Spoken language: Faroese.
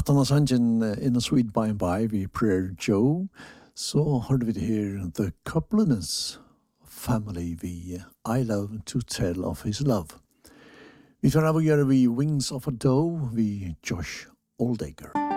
Aftan av sangen In a Sweet By and By vi Prayer Joe, så hørte vi det her The Coupliness Family vi I Love to Tell of His Love. Vi tar av å gjøre vi Wings of a Dove vi Josh Oldacre.